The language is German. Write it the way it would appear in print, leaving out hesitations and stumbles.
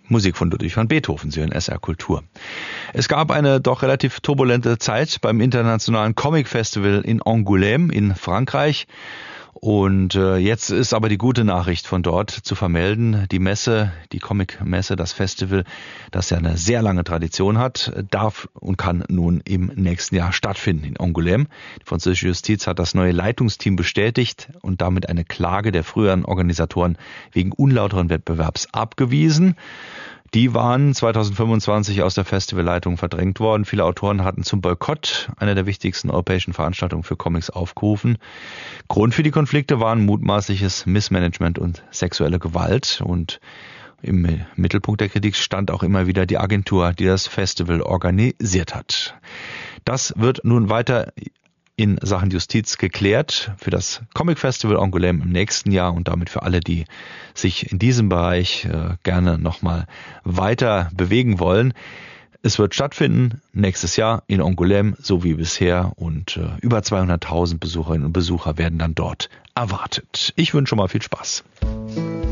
Musik von Ludwig van Beethoven, Sie hören SR Kultur. Es gab eine doch relativ turbulente Zeit beim Internationalen Comic Festival in Angoulême in Frankreich. Und jetzt ist aber die gute Nachricht von dort zu vermelden. Die Messe, die Comic-Messe, das Festival, das ja eine sehr lange Tradition hat, darf und kann nun im nächsten Jahr stattfinden in Angoulême. Die französische Justiz hat das neue Leitungsteam bestätigt und damit eine Klage der früheren Organisatoren wegen unlauteren Wettbewerbs abgewiesen. Die waren 2025 aus der Festivalleitung verdrängt worden. Viele Autoren hatten zum Boykott einer der wichtigsten europäischen Veranstaltungen für Comics aufgerufen. Grund für die Konflikte waren mutmaßliches Missmanagement und sexuelle Gewalt. Und im Mittelpunkt der Kritik stand auch immer wieder die Agentur, die das Festival organisiert hat. Das wird nun weiter in Sachen Justiz geklärt für das Comic Festival Angoulême im nächsten Jahr und damit für alle, die sich in diesem Bereich gerne nochmal weiter bewegen wollen. Es wird stattfinden nächstes Jahr in Angoulême, so wie bisher, und über 200.000 Besucherinnen und Besucher werden dann dort erwartet. Ich wünsche schon mal viel Spaß.